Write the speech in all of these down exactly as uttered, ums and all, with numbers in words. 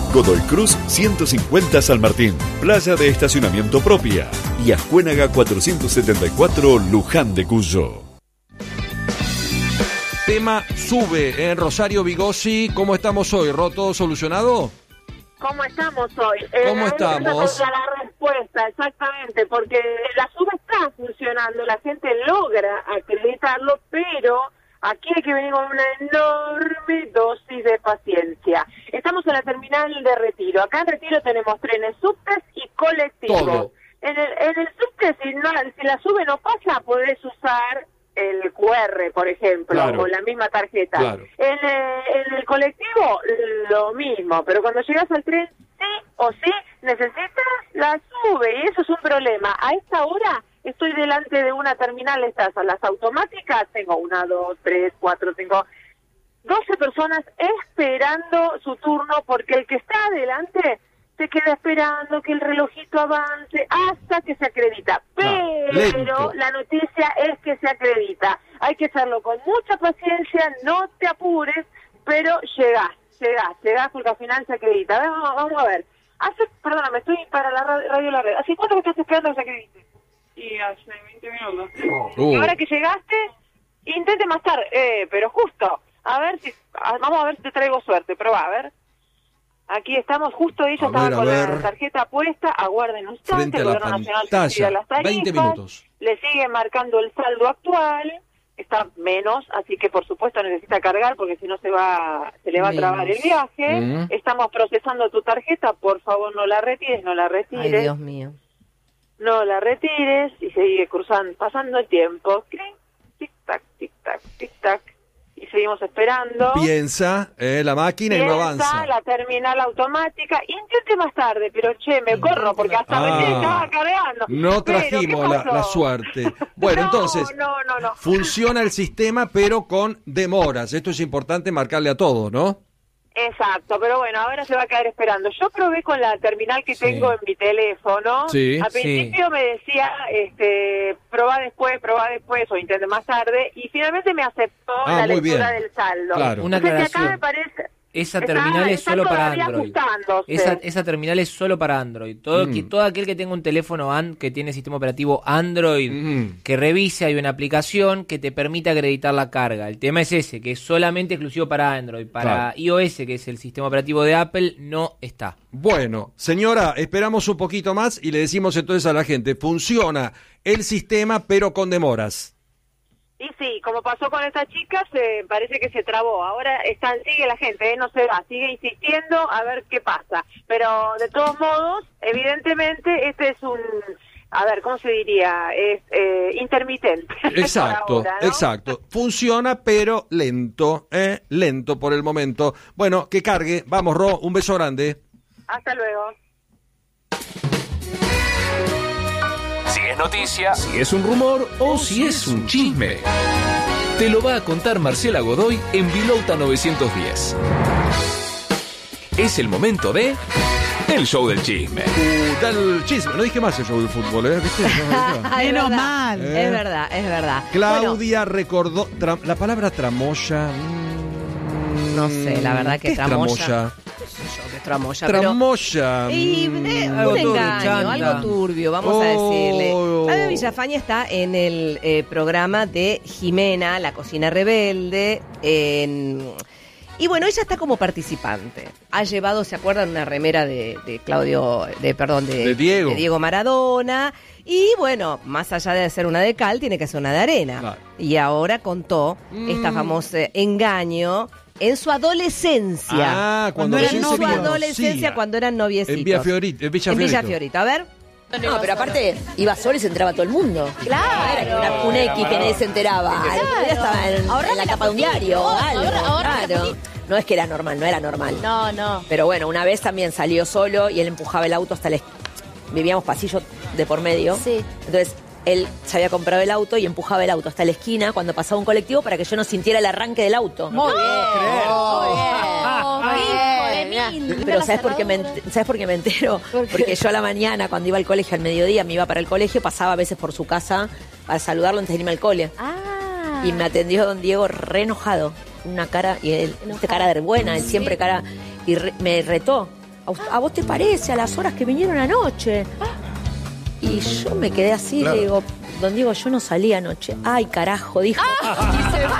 Godoy Cruz ciento cincuenta San Martín, playa de estacionamiento propia. Y Ascuénaga cuatrocientos setenta y cuatro Luján de Cuyo. Tema sube en Rosario Bigossi. ¿Cómo estamos hoy? ¿Ro todo solucionado? ¿Cómo estamos hoy? ¿Cómo eh, estamos? Esa es la respuesta, exactamente, porque la SUBE está funcionando, la gente logra acreditarlo, pero aquí hay que venir con una enorme dosis de paciencia. Estamos en la terminal de Retiro. Acá en Retiro tenemos trenes, subtes y colectivos. Todo. En el, en el subte, si, no, si la SUBE no pasa, podés usar el cu erre, por ejemplo, Claro. o la misma tarjeta. Claro. En, eh, en el colectivo, lo mismo, pero cuando llegas al tren, sí o sí, necesitas la SUBE, y eso es un problema. A esta hora estoy delante de una terminal, estas, a las automáticas, tengo una, dos, tres, cuatro, tengo doce personas esperando su turno, porque el que está adelante se queda esperando que el relojito avance hasta que se acredita. Pero lento. la noticia es que se acredita. Hay que hacerlo con mucha paciencia, no te apures, pero llegás, llegás, llegás porque al final se acredita. A ver, vamos, vamos a ver. Hace, perdóname, estoy para la radio, radio La Red. ¿Hace cuánto que estás esperando que se acredite? Y hace veinte minutos. Uh. Y ahora que llegaste, intente más tarde, eh, pero justo. A ver si, a- vamos a ver si te traigo suerte, probá, a ver. Aquí estamos, justo ella A estaba ver, a con ver. la tarjeta puesta, aguarden un instante, Frente a el la Gobierno Nacional pantalla, subsidia las tarifas, veinte minutos. le sigue marcando el saldo actual, está menos, así que por supuesto necesita cargar porque si no se va, se le va a trabar el viaje. Mm. Estamos procesando tu tarjeta, por favor no la retires, no la retires. Ay, Dios mío. No la retires y sigue cruzando, pasando el tiempo. Clink, tic tac, tic tac, tic tac. Y seguimos esperando. Piensa eh, la máquina y no Piensa avanza. la terminal automática. Intente más tarde, pero che, me corro porque hasta Ah. recién estaba cargando. No Pero, trajimos ¿qué la, pasó? la suerte. Bueno, No, entonces, no, no, no. funciona el sistema, pero con demoras. Esto es importante marcarle a todos, ¿no? Exacto, pero bueno, ahora se va a quedar esperando. Yo probé con la terminal que Sí. tengo en mi teléfono. Sí. Al Sí. principio me decía, este, probá después, probá después o intente más tarde. Y finalmente me aceptó Ah, la muy lectura bien. del saldo. Claro. Una Entonces, acá aclaración. me parece... Esa Está- terminal es está solo para todavía Android. ajustándose. Esa, esa terminal es solo para Android. Todo, Mm. que, todo aquel que tenga un teléfono an- que tiene sistema operativo Android, Mm. que revise, hay una aplicación que te permite acreditar la carga. El tema es ese, que es solamente exclusivo para Android. Para Claro. iOS, que es el sistema operativo de Apple, no está. Bueno, señora, esperamos un poquito más y le decimos entonces a la gente, funciona el sistema, pero con demoras. Y sí, como pasó con esta chica, se parece que se trabó. Ahora están, sigue la gente, ¿eh? No se va, sigue insistiendo a ver qué pasa. Pero de todos modos, evidentemente, este es un, a ver, ¿cómo se diría? Es eh, intermitente. Exacto, por ahora, ¿no? exacto. Funciona, pero lento, ¿eh? Lento por el momento. Bueno, que cargue. Vamos, Ro, un beso grande. Hasta luego. Si es noticia, si es un rumor o si es un chisme. Te lo va a contar Marcela Godoy en Vilauta novecientos diez. Es el momento de El Show del Chisme. Uh, del chisme. No dije más el show del fútbol, ¿eh? ¿Viste? No, no, no. Ay, es Menos verdad. mal. Eh. Es verdad, es verdad. Claudia recordó... tra- la palabra tramoya... mm, No sé, la verdad que ¿qué es tramoya? tramoya? Bueno, yo que es tramoya, pero... Tramoya. Y mm, de- algo un turbio, engaño, chanta. algo turbio, vamos a decirle. Oh. Flavia Villafaña está en el eh, programa de Jimena, La Cocina Rebelde, en... Y bueno, ella está como participante. Ha llevado, ¿se acuerdan? Una remera de, de Claudio, de perdón, de, De Diego. de Diego Maradona. Y bueno, más allá de hacer una de cal, tiene que hacer una de arena. Claro. Y ahora contó este famoso engaño en su adolescencia. Ah, cuando, Cuando en recién eran se su novios. adolescencia, conocía. cuando eran noviecitos. En Villa Fiorito. En Villa En Villa Fiorito. Fiorito. A ver. No, pero aparte iba solo y se enteraba todo el mundo. Claro. No era que una, un X que nadie se enteraba. El otro día estaba en, en la capa de un diario o algo. Claro. No es que era normal, no era normal. No, no. Pero bueno, una vez también salió solo y él empujaba el auto hasta la... Vivíamos pasillo de por medio. Sí. Entonces él se había comprado el auto y empujaba el auto hasta la esquina cuando pasaba un colectivo para que yo no sintiera el arranque del auto. Muy bien. Muy bien. bien. Pero ¿sabes por qué me, ent- ¿sabes por qué me entero? Porque yo a la mañana, cuando iba al colegio al mediodía, me iba para el colegio, pasaba a veces por su casa para saludarlo antes de irme al cole. Ah. Y me atendió don Diego re enojado. Una cara, y él, una cara de buena, él siempre cara. Y re- me retó. ¿a, us- a vos te parece a las horas que vinieron anoche? Y yo me quedé así, Claro. le digo, don Diego, yo no salí anoche. Ay, carajo, dijo. Y se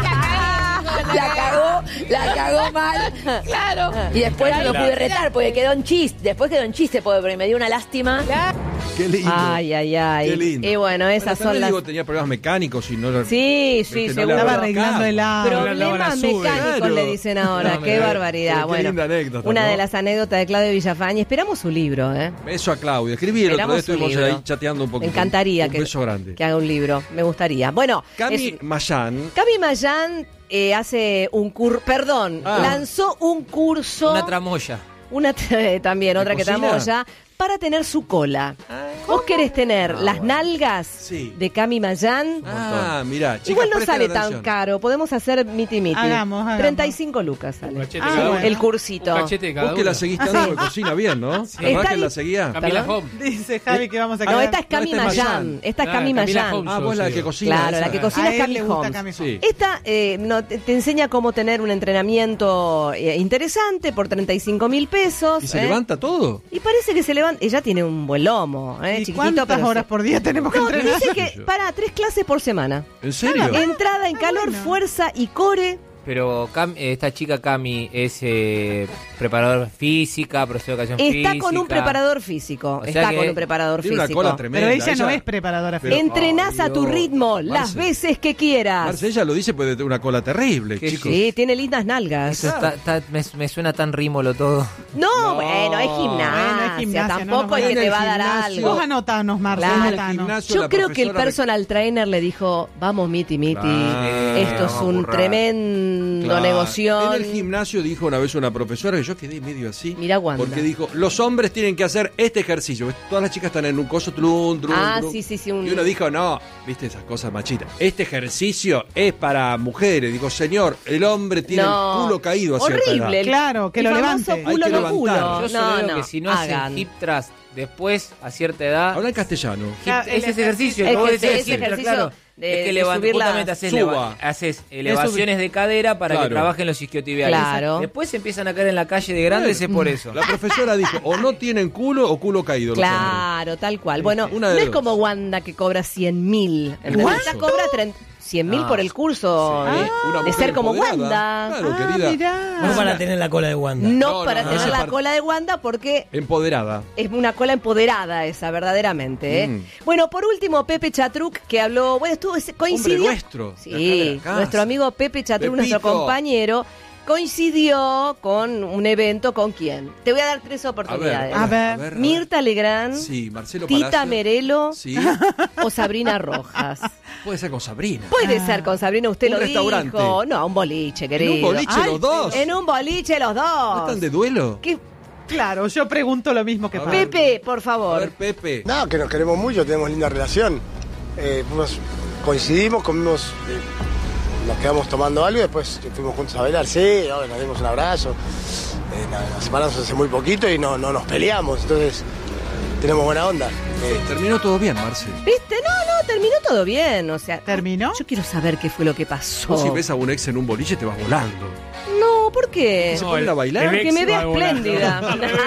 la cagó, la cagó mal. Claro. Y después no lo pude retar porque quedó en chiste. Después quedó en chiste porque me dio una lástima. Qué lindo. Ay, ay, ay. Qué lindo. Y bueno, esas Bueno, son también las... digo, tenía problemas mecánicos y no lo- Sí, sí, Viste, no seguro. le Estaba hablaba arreglando acá. el auto. Problemas mecánicos Claro. le dicen ahora, No, qué me- barbaridad. pero qué Bueno, linda anécdota, una ¿no? de las anécdotas de Claudio Villafañe. Esperamos su libro, ¿eh? Beso a Claudia. Escribí el otro Esperamos día, su estuvimos libro. ahí chateando un Me poquito. encantaría un que, beso grande. que haga un libro, me gustaría. Bueno, Cami es- Mayán. Cami Mayán eh, hace un curso, perdón, Ah. lanzó un curso, Una tramoya. una tra- también, ¿De otra que cocina? tramoya, para tener su cola. ¿Vos querés tener Ah, las bueno. nalgas Sí. de Cami Mayán? Ah, mirá, chicas, Igual no presten sale tan atención. caro, podemos hacer miti miti. Hagamos, hagamos. treinta y cinco lucas sale. cachete Ah, cada bueno. El cursito. Un cachete cada Vos que la uno. seguís tanto, que cocina bien, ¿no? Está ¿La verdad que di- la seguía? Camila ¿Perdón? Home. Dice Javi que vamos a No, quedar. esta es Cami No, esta es Mayán. Mayán. Esta es Ah, Cami Camila Mayán. Holmes. Ah, vos la Sí. que cocina. Claro, esa. la que A cocina es él Cami le gusta Holmes. Cami Sí. Holmes. Esta eh, no, te, te enseña cómo tener un entrenamiento eh, interesante por treinta y cinco mil pesos. ¿Y se ¿eh? levanta todo? Y parece que se levanta. Ella tiene un buen lomo, ¿eh? ¿Y Chiquitito, cuántas pero horas se- por día tenemos que No, entrenar? dice que para tres clases por semana. ¿En serio? Entrada en Ah, calor, bueno. fuerza y core. Pero Cam- eh, esta chica Cami es eh, preparador física, profesor de educación Está física. con un preparador físico. O sea Está que con un preparador Tiene una físico. cola tremenda. Pero ella no es preparadora Pero- física. Entrenás a Ay, tu Dios. ritmo las Marce. veces que quieras. Marce, ella lo dice, puede tener una cola terrible, ¿Qué? chicos. Sí, tiene lindas nalgas. Eso está- está- me, me suena tan rímolo todo. No, No. bueno, es gimnasia. Bueno, es gimnasia, no Tampoco nos es que vayan te al va a dar gimnasio. Vos algo. anotanos, Marce, Claro. En el anotanos. gimnasio, Yo la creo que el profesora- personal trainer le dijo, vamos, Miti, Miti, Claro. esto es Vamos a un currar. tremendo Claro. negocio. En el gimnasio dijo una vez una profesora que yo quedé medio así. Mira, Wanda. Porque dijo, los hombres tienen que hacer este ejercicio. Todas las chicas están en un coso, trun, trun, Ah, trun. sí, sí, sí, un- Y uno dijo, no, viste esas cosas machitas. Este ejercicio es para mujeres. Digo, señor, el hombre tiene No. el culo caído a cierta Horrible. edad. el- Claro, que el lo famoso levante. culo Hay que no levantar. culo. Yo solo No, veo no, que si no hagan. hacen hip thrust después, a cierta edad, Habla en castellano. hip- Ya, el ese ejercicio el que vos que- decís ese siempre, ejercicio claro, de- es que de levant- subir la- justamente haces, Suba. leva- haces elevaciones de cadera para Claro. que trabajen los isquiotibiales. Claro. Después empiezan a caer en la calle de grandes, es por eso. La profesora dijo, o no tienen culo o culo caído. los hombres. Claro, tal cual. Bueno, Una no de es dos. como Wanda que cobra cien mil. Ella ¿Cuánto? cobra cien mil No, por el curso Sí, de, una de mujer ser como empoderada. Wanda. Claro, Ah, querida. mirá. No para tener la cola de Wanda. No, No, para no, tener esa la parte. cola de Wanda porque Empoderada. es una cola empoderada esa, verdaderamente. ¿eh? Mm. Bueno, por último, Pepe Chatruc, que habló, bueno, estuvo, coincidió. Hombre nuestro, de acá de Sí, la casa. nuestro amigo Pepe Chatruc, nuestro Pepito. compañero, coincidió con un evento con quién. Te voy a dar tres oportunidades. A ver. Mirta Legrand, Sí, Marcelo Tita Palacio. Merelo Sí, o Sabrina Rojas. puede ser con Sabrina. Puede Ah. ser con Sabrina, usted Un lo restaurante. dijo. No, un boliche, querido. un boliche Ay, los dos? En un boliche los ¿No dos. están de duelo? ¿Qué? Claro, yo pregunto lo mismo que A Pablo. ver. Pepe, por A favor. ver, Pepe. No, que nos queremos mucho, tenemos linda relación. Eh, fuimos- coincidimos, comimos, eh, nos quedamos tomando algo y después fuimos juntos a bailar. Sí, obvio, nos dimos un abrazo. Eh, nos, nos separamos hace muy poquito y no, no nos peleamos, entonces tenemos buena onda. Eh, Terminó todo bien, Marce. ¿Viste? No, no, terminó todo bien. O sea, ¿Terminó? yo quiero saber qué fue lo que pasó. Vos si ves a un ex en un boliche te vas volando. No, ¿por qué? ¿Se pueden ir a bailar? Porque me vea espléndida.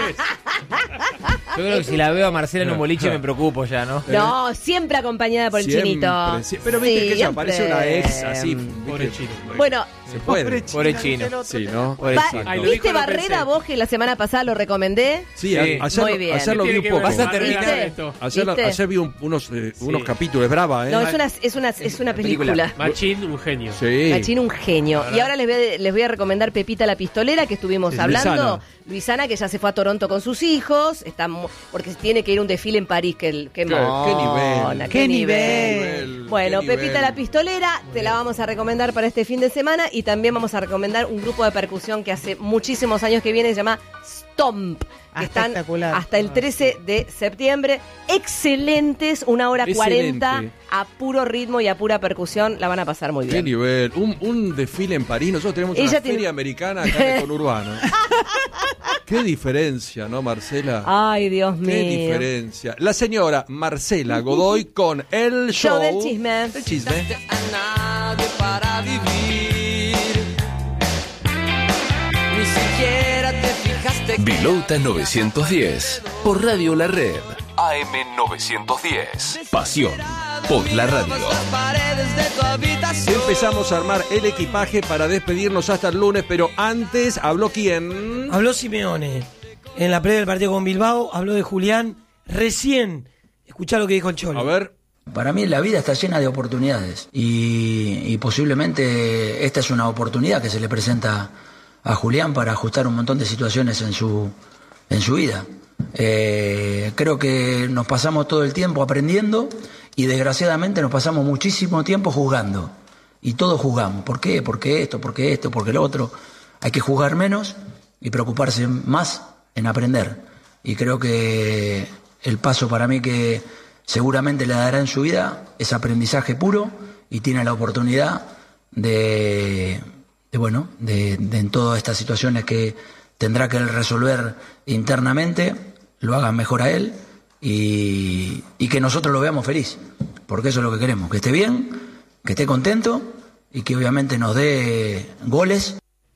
Yo creo que si la veo a Marcela en un boliche me preocupo ya, ¿no? No, siempre acompañada por el Siempre, chinito. sí. Pero viste que ella Siempre. parece una ex así. ¿viste? Pobre chino. Bueno, Se puede. Pobre Pobre chino. el otro. Sí, ¿no? Pobre va- chino. Ay, lo ¿viste dijo, lo Barrera pensé. vos que la semana pasada lo recomendé? Sí, Sí. a- ayer, Muy bien. ayer lo vi Tiene un que poco. ver Vas a con terminar Barrera esto. esto. Ayer, ¿Viste? ayer vi un- unos, eh, Sí. unos capítulos, es brava, ¿eh? No, es una, es una, es una película. Machín, un genio. Sí. Machín, un genio. Y ahora les voy, a, les voy a recomendar Pepita la Pistolera, que estuvimos Sí, hablando. Luisana. Luisana, que ya se fue a Toronto con sus hijos, está mu- porque tiene que ir a un desfile en París. Que, el- que Qué- mona, qué nivel. qué Qué nivel. nivel, Bueno, qué Pepita nivel. la Pistolera, te la vamos a recomendar para este fin de semana. Y también vamos a recomendar un grupo de percusión que hace muchísimos años que viene, se llama Stomp. Que Ah, están espectacular. hasta el trece de septiembre. Excelentes, una hora Excelente. cuarenta a puro ritmo y a pura percusión. La van a pasar muy Qué bien. nivel. Un, un desfile en París. Nosotros tenemos Ella una tiene- feria americana acá en Conurbano. Qué diferencia, ¿no, Marcela? Ay, Dios mío. Qué diferencia. La señora Marcela Godoy con el show. Show del chisme. Del chisme. a nadie para vivir. Ni siquiera te fijaste Vilouta novecientos diez, por Radio La Red. A M novecientos diez. Pasión por la radio. Empezamos a armar el equipaje para despedirnos hasta el lunes, pero antes habló quién. Habló Simeone. En la previa del partido con Bilbao, habló de Julián recién. Escuchá lo que dijo el Cholo. A ver. Para mí la vida está llena de oportunidades y, y posiblemente esta es una oportunidad que se le presenta a Julián para ajustar un montón de situaciones en su, en su vida. Eh, creo que nos pasamos todo el tiempo aprendiendo y desgraciadamente nos pasamos muchísimo tiempo juzgando. Y todos juzgamos. ¿Por qué? ¿Por qué esto? ¿Por qué esto? ¿Por qué lo otro? Hay que juzgar menos y preocuparse más en aprender. Y creo que el paso para mí que seguramente le dará en su vida es aprendizaje puro y tiene la oportunidad de, de bueno, de, de en todas estas situaciones que tendrá que resolver internamente, lo haga mejor a él y, y que nosotros lo veamos feliz, porque eso es lo que queremos, que esté bien, que esté contento y que obviamente nos dé goles.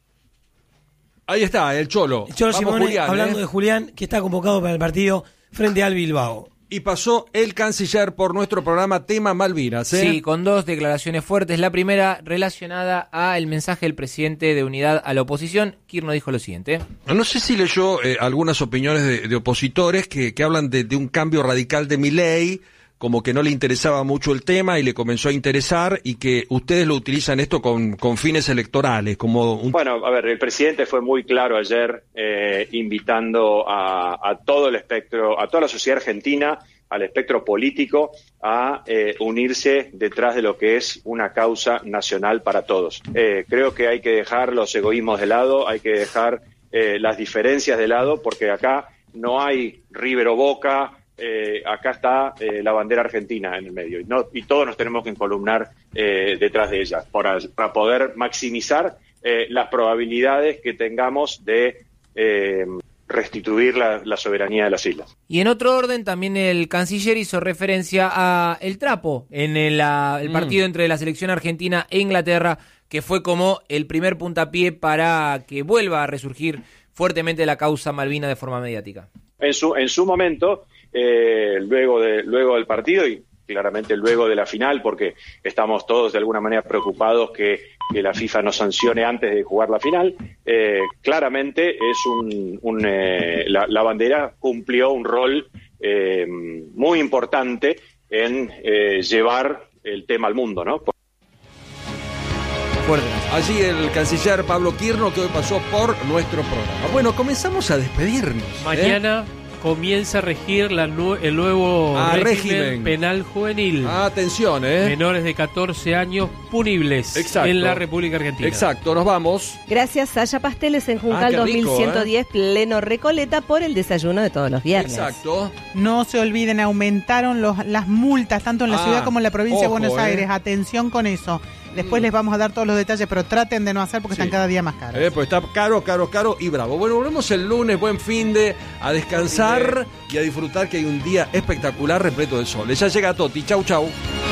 Ahí está, el Cholo. El Cholo Vamos, Simeone, Julián, hablando ¿eh? de Julián, que está convocado para el partido frente al Bilbao. Y pasó el canciller por nuestro programa Tema Malvinas, ¿eh? Sí, con dos declaraciones fuertes. La primera relacionada al mensaje del presidente de unidad a la oposición. Kirchner dijo lo siguiente. No sé si leyó eh, algunas opiniones de, de opositores que, que hablan de, de un cambio radical de Milei, como que no le interesaba mucho el tema y le comenzó a interesar, y que ustedes lo utilizan esto con, con fines electorales, como un... Bueno, a ver, el presidente fue muy claro ayer eh, invitando a, a todo el espectro, a toda la sociedad argentina, al espectro político, a eh, unirse detrás de lo que es una causa nacional para todos. Eh, creo que hay que dejar los egoísmos de lado, hay que dejar eh, las diferencias de llado, porque acá no hay River o Boca. Eh, acá está eh, la bandera argentina en el medio y, no, y todos nos tenemos que encolumnar eh, detrás de ella para, para poder maximizar eh, las probabilidades que tengamos de eh, restituir la, la soberanía de las islas. Y en otro orden, también el canciller hizo referencia a el trapo en el, a, el partido mm. entre la selección argentina e Inglaterra, que fue como el primer puntapié para que vuelva a resurgir fuertemente la causa Malvina de forma mediática. En su, en su momento, eh, luego, de, luego del partido y claramente luego de la final, porque estamos todos de alguna manera preocupados que, que la FIFA nos sancione antes de jugar la final, eh, claramente es un, un eh, la, la bandera cumplió un rol eh, muy importante en eh, llevar el tema al mundo, ¿no? Allí el canciller Pablo Kirchner, que hoy pasó por nuestro programa. Bueno, comenzamos a despedirnos. Mañana ¿eh? comienza a regir la nu- el nuevo ah, régimen, régimen penal juvenil. Ah, atención, ¿eh? Menores de catorce años punibles. Exacto. En la República Argentina. Exacto, nos vamos. Gracias, Saya Pasteles en Juncal ah, rico, dos mil ciento diez, ¿eh? Pleno Recoleta, por el desayuno de todos los viernes. Exacto. No se olviden, aumentaron los, las multas tanto en la ah, ciudad como en la provincia ojo, de Buenos Aires. Eh. Atención con eso. Después les vamos a dar todos los detalles, pero traten de no hacer porque sí. están cada día más caros. Eh, pues está caro, caro, caro y bravo. Bueno, volvemos el lunes, buen fin de, a descansar y a disfrutar, que hay un día espectacular repleto de sol. Ya llega Toti, chau, chau.